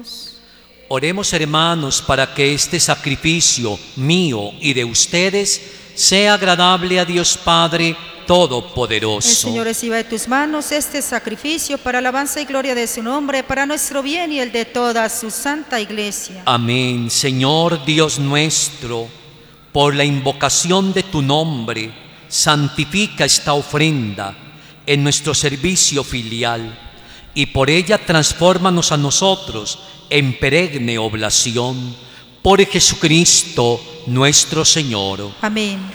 Dios. Oremos, hermanos, para que este sacrificio mío y de ustedes sea agradable a Dios Padre Todopoderoso. El Señor reciba de tus manos este sacrificio para alabanza y gloria de su nombre, para nuestro bien y el de toda su santa iglesia. Amén. Señor Dios nuestro, por la invocación de tu nombre, santifica esta ofrenda en nuestro servicio filial y por ella transfórmanos a nosotros en perenne oblación, por Jesucristo nuestro Señor. Amén.